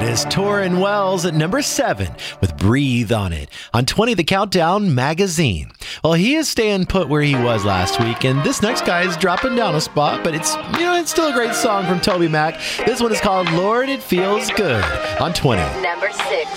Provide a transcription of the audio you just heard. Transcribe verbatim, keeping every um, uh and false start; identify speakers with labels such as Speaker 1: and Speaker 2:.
Speaker 1: is Torrin Wells at number seven with Breathe on it. On twenty, The Countdown Magazine. Well, he is staying put where he was last week, and this next guy is dropping down a spot, but it's, you know, it's still a great song from Toby Mac. This one is called Lord, It Feels Good on twenty.
Speaker 2: Number six.